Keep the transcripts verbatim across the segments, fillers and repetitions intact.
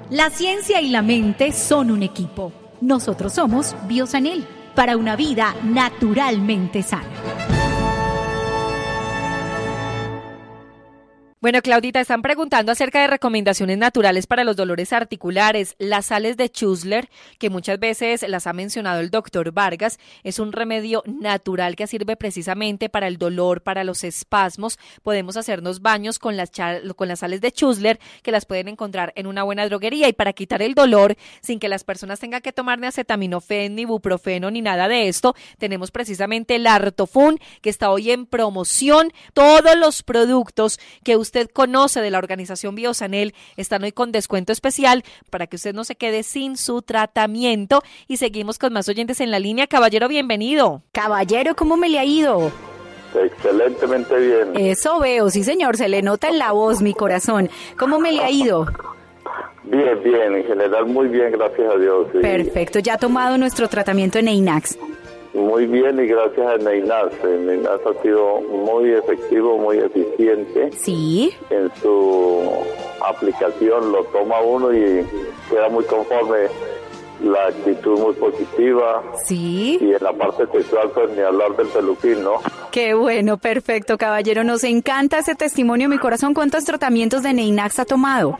La ciencia y la mente son un equipo. Nosotros somos Biosanel, para una vida naturalmente sana. Bueno, Claudita, están preguntando acerca de recomendaciones naturales para los dolores articulares. Las sales de Schussler, que muchas veces las ha mencionado el doctor Vargas, es un remedio natural que sirve precisamente para el dolor, para los espasmos. Podemos hacernos baños con las, char- con las sales de Schussler, que las pueden encontrar en una buena droguería. Y para quitar el dolor, sin que las personas tengan que tomar ni acetaminofén, ni ibuprofeno, ni nada de esto, tenemos precisamente el Artofun, que está hoy en promoción. Todos los productos que usted usted conoce de la organización Biosanel están hoy con descuento especial para que usted no se quede sin su tratamiento. Y seguimos con más oyentes en la línea. Caballero, bienvenido. Caballero, ¿cómo me le ha ido? Excelentemente bien. Eso veo, sí señor, se le nota en la voz, mi corazón. ¿Cómo me le ha ido? Bien, bien, en general muy bien, gracias a Dios. Sí. Perfecto, ¿ya ha tomado nuestro tratamiento en Einax? Muy bien y gracias a Neinax. Neinax ha sido muy efectivo, muy eficiente. Sí. En su aplicación lo toma uno y queda muy conforme, la actitud muy positiva. Sí. Y en la parte sexual, pues ni hablar del peluquín, ¿no? Qué bueno, perfecto, caballero. Nos encanta ese testimonio, mi corazón. ¿Cuántos tratamientos de Neinax ha tomado?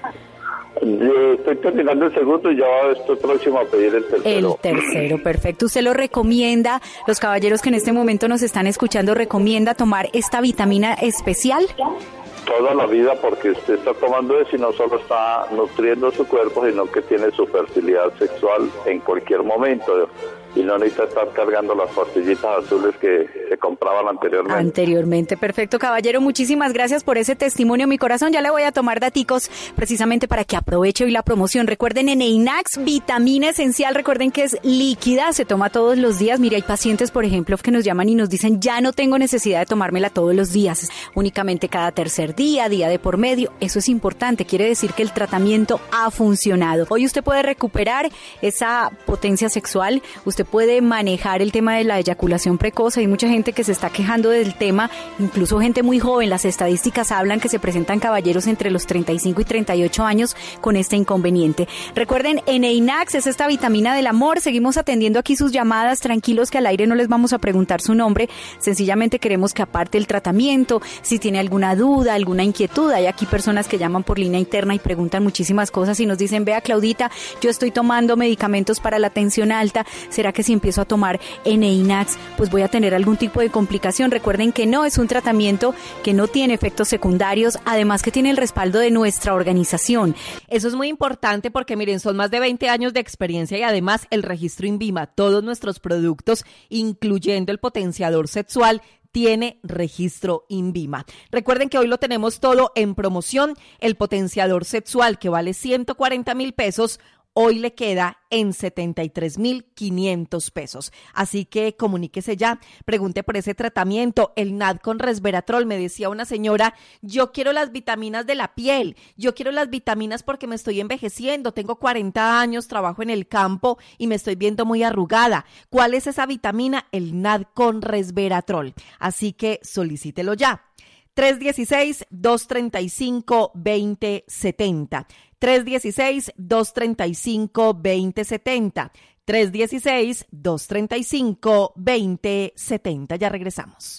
Yo estoy terminando el segundo y ya estoy próximo a pedir el tercero. El tercero, perfecto. ¿Usted lo recomienda? Los caballeros que en este momento nos están escuchando, ¿recomienda tomar esta vitamina especial? Toda la vida, porque usted está tomando eso y no solo está nutriendo su cuerpo, sino que tiene su fertilidad sexual en cualquier momento. Y no necesita estar cargando las pastillitas azules que se compraban anteriormente. Anteriormente, perfecto, caballero. Muchísimas gracias por ese testimonio, mi corazón. Ya le voy a tomar daticos precisamente para que aproveche hoy la promoción. Recuerden, en Einax, vitamina esencial. Recuerden que es líquida, se toma todos los días. Mire, hay pacientes, por ejemplo, que nos llaman y nos dicen, ya no tengo necesidad de tomármela todos los días, únicamente cada tercer día, día de por medio. Eso es importante, quiere decir que el tratamiento ha funcionado. Hoy usted puede recuperar esa potencia sexual, usted puede manejar el tema de la eyaculación precoz. Hay mucha gente que se está quejando del tema, incluso gente muy joven. Las estadísticas hablan que se presentan caballeros entre los treinta y cinco y treinta y ocho años con este inconveniente. Recuerden, en Einax es esta vitamina del amor. Seguimos atendiendo aquí sus llamadas, tranquilos que al aire no les vamos a preguntar su nombre, sencillamente queremos que aparte el tratamiento, si tiene alguna duda, alguna inquietud, hay aquí personas que llaman por línea interna y preguntan muchísimas cosas y nos dicen, vea Claudita, yo estoy tomando medicamentos para la tensión alta, ¿será que si empiezo a tomar en Einax, pues voy a tener algún tipo de complicación? Recuerden que no, es un tratamiento que no tiene efectos secundarios, además que tiene el respaldo de nuestra organización. Eso es muy importante porque miren, son más de veinte años de experiencia y además el registro INVIMA, todos nuestros productos, incluyendo el potenciador sexual, tiene registro INVIMA. Recuerden que hoy lo tenemos todo en promoción. El potenciador sexual, que vale ciento cuarenta mil pesos, hoy le queda en setenta y tres mil quinientos pesos. Así que comuníquese ya, pregunte por ese tratamiento, el N A D con resveratrol. Me decía una señora, yo quiero las vitaminas de la piel, yo quiero las vitaminas porque me estoy envejeciendo, tengo cuarenta años, trabajo en el campo y me estoy viendo muy arrugada. ¿Cuál es esa vitamina? El N A D con resveratrol. Así que solicítelo ya. tres uno seis, dos tres cinco, dos cero siete cero. tres uno seis, dos tres cinco, dos cero siete cero. tres uno seis, dos tres cinco, dos cero siete cero. Ya regresamos.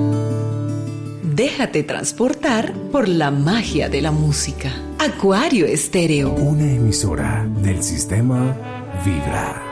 Déjate transportar por la magia de la música. Acuario Estéreo. Una emisora del sistema Vibra.